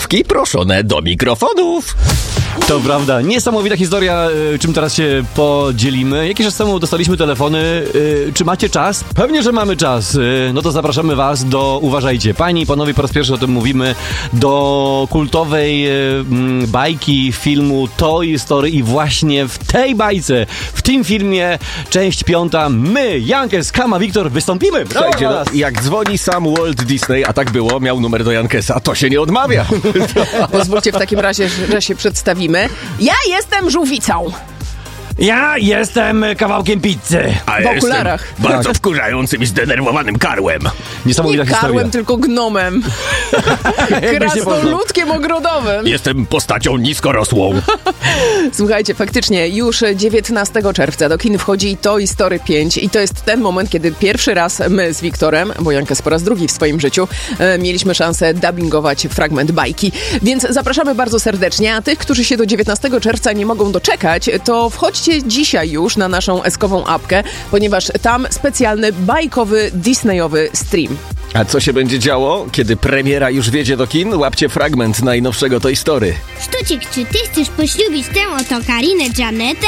słuchawki proszone do mikrofonów. To prawda. Niesamowita historia, czym teraz się podzielimy. Jakiś czas temu dostaliśmy telefony. Czy macie czas? Pewnie, że mamy czas. No to zapraszamy was do, uważajcie, panie i panowie, po raz pierwszy o tym mówimy, do kultowej bajki filmu Toy Story i właśnie w tej bajce, w tym filmie, część 5, my, Jankes, Kama, Wiktor, wystąpimy. Słuchajcie, no, jak dzwoni sam Walt Disney, a tak było, miał numer do Jankesa, to się nie odmawia. Pozwólcie w takim razie, że się przedstawimy. Ja jestem żółwicą. Ja jestem kawałkiem pizzy. A W okularach. jestem bardzo wkurzającym i zdenerwowanym karłem. Niesamowita Nie historia. karłem, tylko gnomem. Krasnoludkiem ogrodowym. Jestem postacią niskorosłą. Słuchajcie, faktycznie już 19 czerwca do kin wchodzi Toy Story 5 i to jest ten moment, kiedy pierwszy raz my z Wiktorem, bo Jankes po raz drugi w swoim życiu, mieliśmy szansę dubbingować fragment bajki. Więc zapraszamy bardzo serdecznie, a tych, którzy się do 19 czerwca nie mogą doczekać, to wchodźcie dzisiaj już na naszą eskową apkę, ponieważ tam specjalny bajkowy, disneyowy stream. A co się będzie działo, kiedy premiera już wjedzie do kin? Łapcie fragment najnowszego Toy Story. Sztucik, czy ty chcesz poślubić tę oto Karinę Janetę?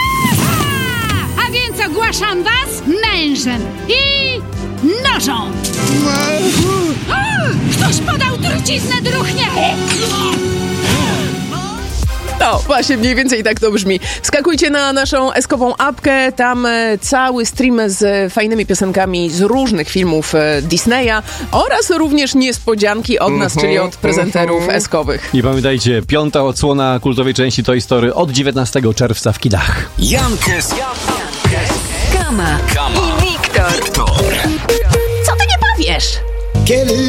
A więc ogłaszam was mężem i nożą. Ktoś podał truciznę druchnie. No, właśnie mniej więcej tak to brzmi. Wskakujcie na naszą eskową apkę, tam cały stream z fajnymi piosenkami z różnych filmów Disneya oraz również niespodzianki od nas, czyli od prezenterów eskowych. I pamiętajcie, 5. odsłona kultowej części Toy Story od 19 czerwca w kinach. Jankes, Kama i Wiktor. Co ty nie powiesz?